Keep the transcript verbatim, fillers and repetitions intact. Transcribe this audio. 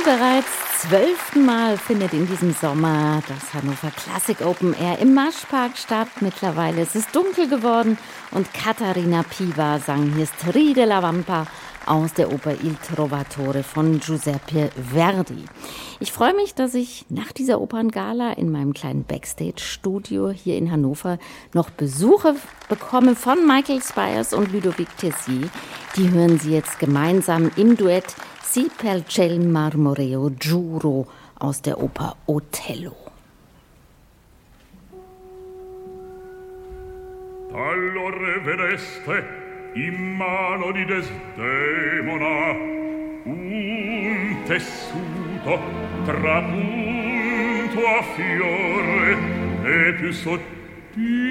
bereits zwölften Mal findet in diesem Sommer das Hannover Classic Open Air im Maschpark statt. Mittlerweile ist es dunkel geworden und Caterina Piva sang hier Stride la Vampa aus der Oper Il Trovatore von Giuseppe Verdi. Ich freue mich, dass ich nach dieser Operngala in meinem kleinen Backstage-Studio hier in Hannover noch Besuche bekomme von Michael Spyers und Ludovic Tessier. Die hören Sie jetzt gemeinsam im Duett Si per ciel marmoreo giuro aus der Oper Othello. Allora vedeste in mano di Desdemona un tessuto trapunto a fiore e più sottile